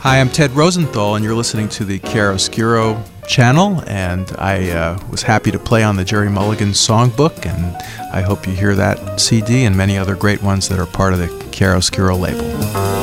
Hi, I'm Ted Rosenthal, and you're listening to the Chiaroscuro channel, and I was happy to play on the Gerry Mulligan Songbook, and I hope you hear that CD and many other great ones that are part of the Chiaroscuro label.